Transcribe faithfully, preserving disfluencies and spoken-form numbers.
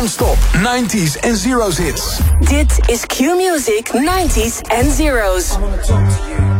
Non-stop nineties en zeros hits. Dit is Q-Music nineties en zeros. I wanna talk to you.